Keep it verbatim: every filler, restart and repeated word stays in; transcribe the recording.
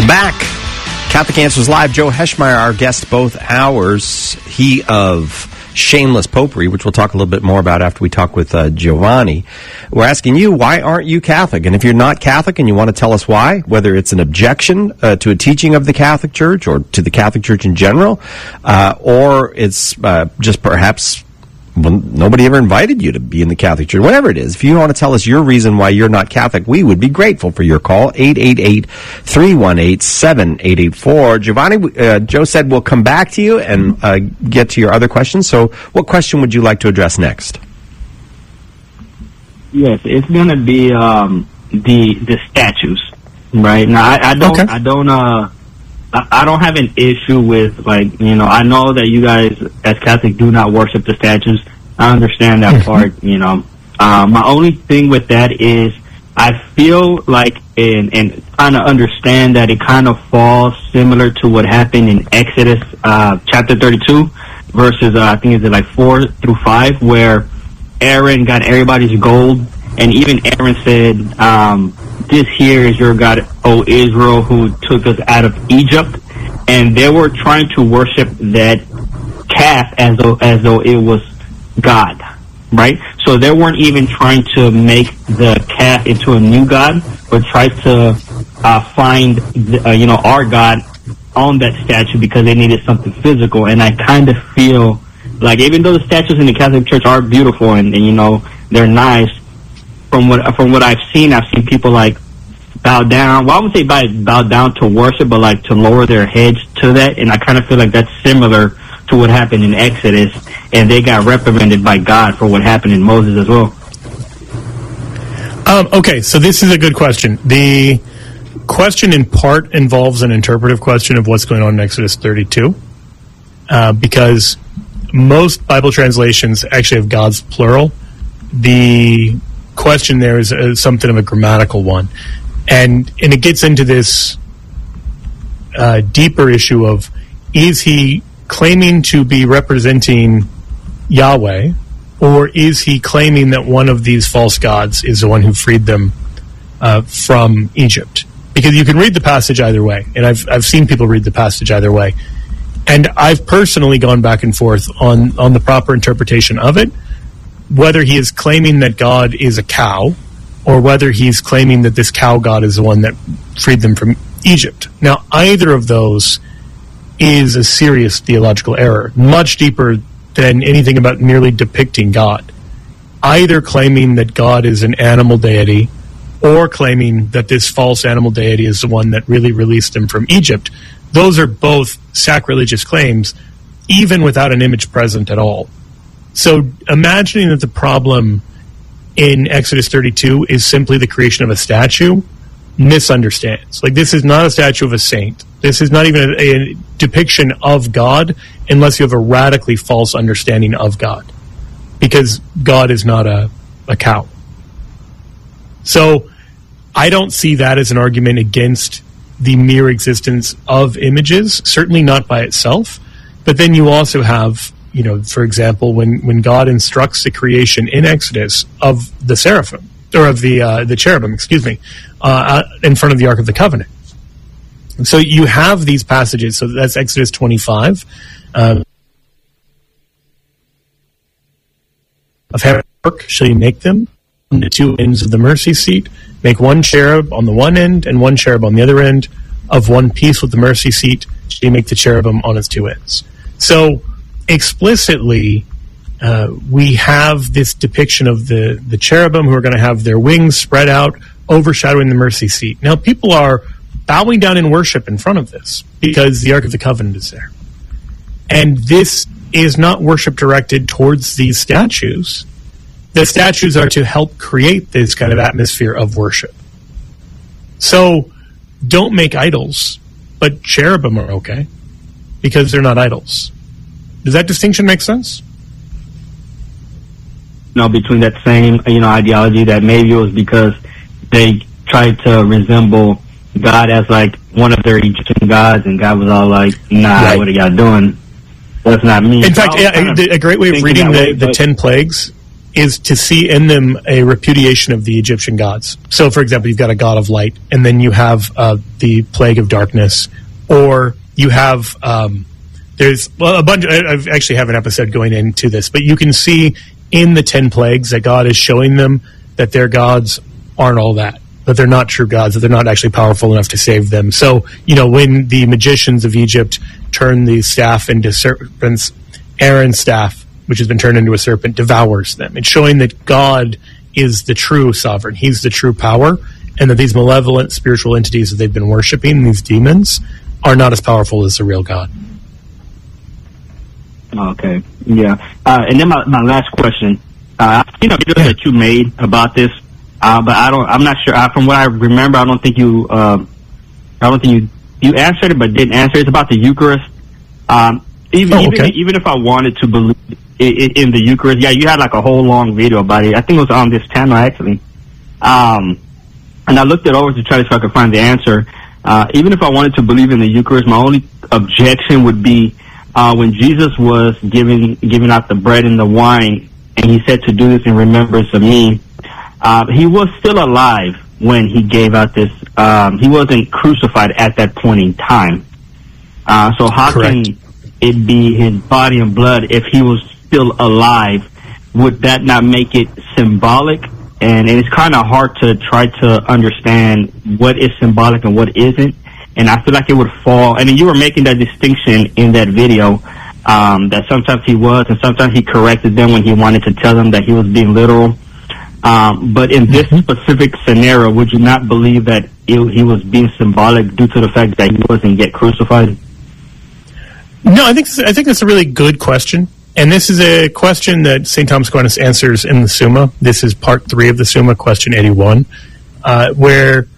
Welcome back. Catholic Answers Live. Joe Heschmeyer, our guest both hours. He of Shameless Popery, which we'll talk a little bit more about after we talk with uh, Giovanni. We're asking you, why aren't you Catholic? And if you're not Catholic and you want to tell us why, whether it's an objection uh, to a teaching of the Catholic Church or to the Catholic Church in general, uh, or it's uh, just perhaps well, nobody ever invited you to be in the Catholic Church, whatever it is. If you want to tell us your reason why you're not Catholic, we would be grateful for your call, eight eight eight, three one eight, seven eight eight four. Giovanni, uh, Joe said we'll come back to you and uh, get to your other questions. So what question would you like to address next? Yes, it's going to be um, the the statues, right? Now, I, I don't, okay. I don't, uh, I, I don't have an issue with, like, you know, I know that you guys as Catholics do not worship the statues. I understand that part, you know. Uh, my only thing with that is I feel like, and, and kind of understand that it kind of falls similar to what happened in Exodus uh, chapter thirty-two, verses, uh, I think it's like four through five, where Aaron got everybody's gold, and even Aaron said, um, this here is your God, O Israel, who took us out of Egypt. And they were trying to worship that calf as though, as though it was God, right? So they weren't even trying to make the calf into a new God, but tried to uh, find, the, uh, you know, our God on that statue because they needed something physical. And I kind of feel like, even though the statues in the Catholic Church are beautiful and, and you know, they're nice, from what from what I've seen, I've seen people like bow down. Well, I wouldn't say bow, bow down to worship, but like to lower their heads to that. And I kind of feel like that's similar to what happened in Exodus, and they got reprimanded by God for what happened in Moses as well. Um, okay, so this is a good question. The question in part involves an interpretive question of what's going on in Exodus thirty-two, uh, because most Bible translations actually have God's plural. The question there is uh, something of a grammatical one, and and it gets into this uh, deeper issue of, is he claiming to be representing Yahweh, or is he claiming that one of these false gods is the one who freed them uh, from Egypt? Because you can read the passage either way, and I've I've seen people read the passage either way, and I've personally gone back and forth on on the proper interpretation of it, whether he is claiming that God is a cow, or whether he's claiming that this cow god is the one that freed them from Egypt. Now, either of those is a serious theological error, much deeper than anything about merely depicting God. Either claiming that God is an animal deity, or claiming that this false animal deity is the one that really released them from Egypt, those are both sacrilegious claims, even without an image present at all. So imagining that the problem in Exodus thirty-two is simply the creation of a statue misunderstands. Like, this is not a statue of a saint. This is not even a, a depiction of God unless you have a radically false understanding of God, because God is not a, a cow. So I don't see that as an argument against the mere existence of images, certainly not by itself. But then you also have, you know, for example, when, when God instructs the creation in Exodus of the seraphim, or of the uh, the cherubim, excuse me, uh, in front of the Ark of the Covenant. So you have these passages. So that's Exodus twenty-five. Um, of heaven shall you make them on the two ends of the mercy seat. Make one cherub on the one end and one cherub on the other end. Of one piece with the mercy seat shall you make the cherubim on its two ends. So explicitly, uh, we have this depiction of the, the cherubim who are going to have their wings spread out, overshadowing the mercy seat. Now, people are bowing down in worship in front of this because the Ark of the Covenant is there. And this is not worship directed towards these statues. The statues are to help create this kind of atmosphere of worship. So don't make idols, but cherubim are okay because they're not idols. Does that distinction make sense? You know, between that same, you know, ideology that maybe it was because they tried to resemble God as like one of their Egyptian gods, and God was all like, nah, right. What are y'all doing? That's not me. In fact, yeah, a great way of reading the, way, the ten plagues is to see in them a repudiation of the Egyptian gods. So, for example, you've got a god of light, and then you have uh, the plague of darkness, or you have um, there's well, a bunch. I I've actually have an episode going into this, but you can see in the ten plagues that God is showing them that their gods aren't all that, that they're not true gods, that they're not actually powerful enough to save them. So, you know, when the magicians of Egypt turn the staff into serpents, Aaron's staff, which has been turned into a serpent, devours them. It's showing that God is the true sovereign. He's the true power, and that these malevolent spiritual entities that they've been worshiping, these demons, are not as powerful as the real God. Okay, yeah. Uh, and then my, my last question. Uh, you know, videos that you made about this, uh, but I don't. I'm not sure. Uh, from what I remember, I don't think you. Uh, I don't think you. You answered it, but didn't answer. It's about the Eucharist. Um, even oh, okay. even even if I wanted to believe in, in the Eucharist, yeah, you had like a whole long video about it. I think it was on this channel actually. Um, and I looked it over to try to see if I could find the answer. Uh, even if I wanted to believe in the Eucharist, my only objection would be uh, when Jesus was giving giving out the bread and the wine, and he said to do this in remembrance of me. Uh, he was still alive when he gave out this. Um, he wasn't crucified at that point in time. Uh, so how Correct. Can it be his body and blood if he was still alive? Would that not make it symbolic? And, and it's kind of hard to try to understand what is symbolic and what isn't. And I feel like it would fall. And you were making that distinction in that video, um, that sometimes he was and sometimes he corrected them when he wanted to tell them that he was being literal. Um, but in this mm-hmm. specific scenario, would you not believe that it, he was being symbolic due to the fact that he wasn't yet crucified? No, I think I think that's a really good question. And this is a question that Saint Thomas Aquinas answers in the Summa. This is part three of the Summa, question eighty-one, uh, where